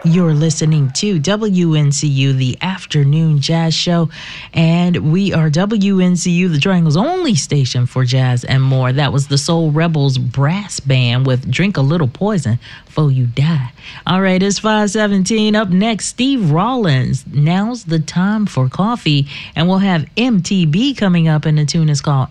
You're listening to WNCU, the Afternoon Jazz Show, and we are WNCU, the Triangle's only station for jazz and more. That was the Soul Rebels Brass Band with Drink a Little Poison Before You Die. All right, it's 5:17. Up next, Steve Rollins. Now's the time for coffee, and we'll have MTB coming up, and the tune is called